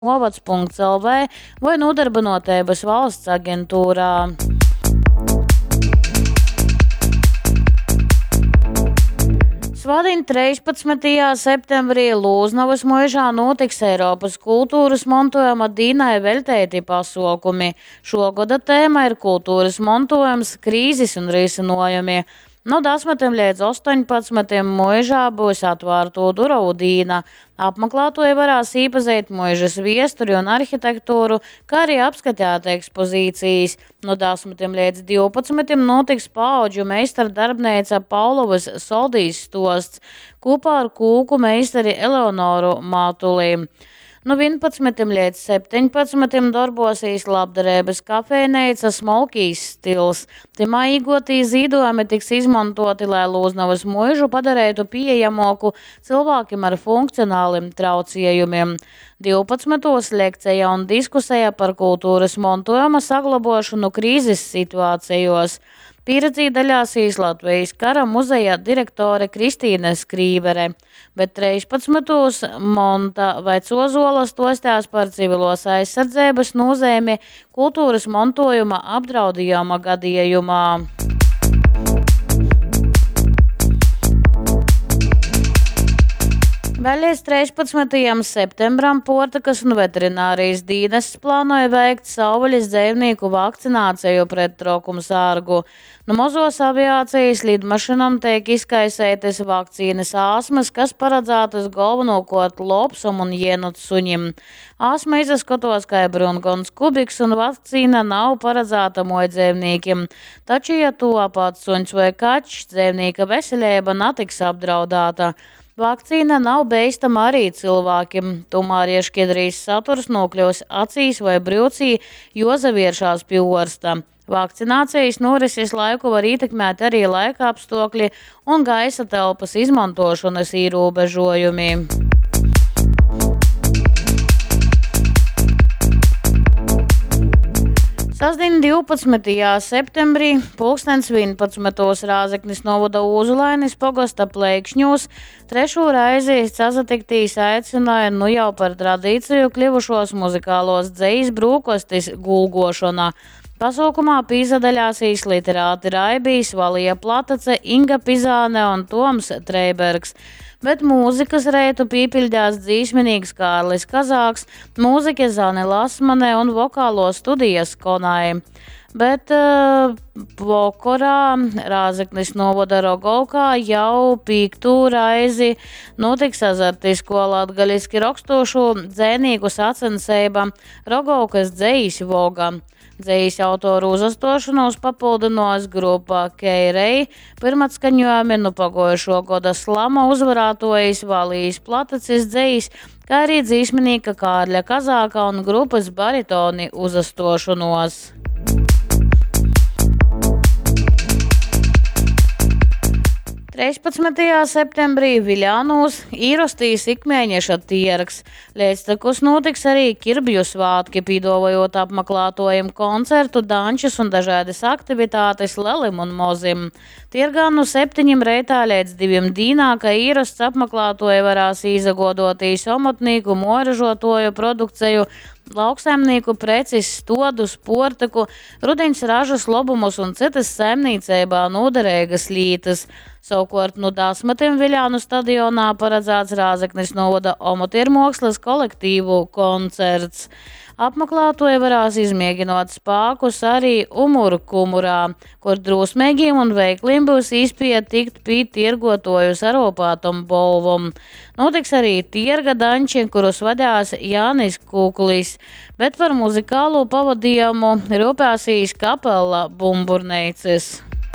novads.lv vai Nodarbinotības valsts aģentūrā. Svadiņ 13. septembrī Lūznavas muižā notiks Eiropas kultūras mantojuma Dīnai veltēti pasaukumi. Šogada tēma ir kultūras mantojums, krīzes un risinājumi. No 10 līdz 18 muižā būs atvērto durvju dīna. Apmeklētāji varēs iepazīt muižas viesturi un arhitektūru, kā arī apskatīt ekspozīcijas. No 10 līdz 12 notiks paudžu meistara darbnīca Paulovas Soldīs stosts kopā ar kūku meistari Eleonoru Mātulī. No 11 līdz 17 darbosīs labdarības kafejnīca Smolkīs stils. Timā iegūtī zīdojumi tiks izmantoti, lai Lūznavas muižu padarītu pieejamāku cilvēkiem ar funkcionāliem traucējumiem. 12. lekcija un diskusija par kultūras mantojuma saglabāšanu krīzes situācijos. Pieredzī daļāsīs Latvijas kara muzeja direktore Kristīne Skrīvere, bet 13. Monta Vaicozola stostās par civilos aizsardzības nozīmi kultūras mantojuma apdraudījuma gadījumā. Vēl līdz 13. septembram Portakas un veterinārijas dienests plānoja veikt savvaļas dzīvnieku vakcināciju pret traukumsārgu. No mazos aviācijas lidmašīnām tiek izkaisētas vakcīnas āsmas, kas paredzētas galvenokārt lopsam un jēnotu suņim. Āsma izskatos kā brunkons kubiks un vakcīna nav paredzēta mojdzīvniekiem. Taču, ja to apāds suņs vai kaķis, dzīvnieka veselība netiks apdraudēta. Vakcīna nav bīstama arī cilvēkiem, tomēr iešķidrīs saturs nokļūs acīs vai brūcī, jo zavieršās pie orsta. Vakcinācijas norises laiku var ietekmēt arī laika apstākļi un gaisa telpas izmantošanas ierobežojumi. Sasdien 12. septembrī 11. Rāzeknis novada Uzulainis pogasta pleikšņos trešo reizi sazatiktīs aicināja jau par tradīciju kļuvušos muzikālos dzejas brūkostis gulgošana. Pasaukumā pīzadaļāsīs literāti Raibijs, Valija Platace, Inga Pizāne un Toms Treibergs. Bet mūzikas reitu pīpildās dzīsminīgs Kārlis Kazāks, mūzike Zane Lasmane un vokālo studijas Konai. Bet vokorā Rāzeknis novada Rogolkā jau 5. reizi notiks azartisko latgaļiski rakstošu dzēnīgu sacensība Rogolkas dzejas voga. Dzejas autoru uzastošanos papildinos grupa Keirei, pirmatskaņojumi no pagojušo gada slama uzvarētojas Valijas Platacis dzejas, kā arī dzīsminīga Kārļa Kazāka un grupas baritoni uzastošanos. Septembrī Viļānos īrostīs ikmēņeša tiergs. Līdztekus notiks arī Kirbju svātki, pīdovojot apmeklētojiem koncertu, dančus un dažādas aktivitātes lelim un mozim. Tirgā no 7 reitā līdz 2 dīnā, ka īrosts apmeklētoji varās izagodotīs omotnīku, moražotoju produkciju, lauksaimnieku preces, stodu, sportiku, rudeņas ražas lobumus un citas saimniecībā noderīgas lietas. Savukārt no 10 Viļānu stadionā paredzēts Rāzeknis novada amatiermākslas kolektīvu koncerts. Apmeklētāji varēs izmēģināt spēkus arī Umuru kumurā, kur drosmīgiem un veikliem būs iespēja tikt pie tirgotojus ar opātam bolvom. Notiks arī tirga danči, kurus vadās Jānis Kūkulis, bet par muzikālo pavadījumu rūpēsīs kapela Bumburneicis.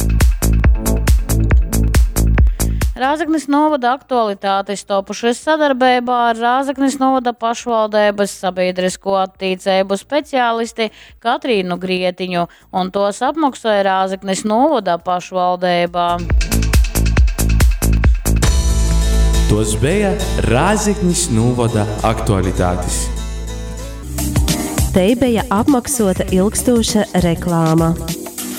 Rāzeknis novada aktualitātes topušas sadarbībā ar Rāzeknis novada pašvaldības sabiedrisko attīstību speciālisti Katrīnu Grietiņu, un tos apmaksāja Rāzeknis novada pašvaldībā. Tos bija Rāzeknis novada aktualitātes. Te bija apmaksāta ilgstoša reklāma.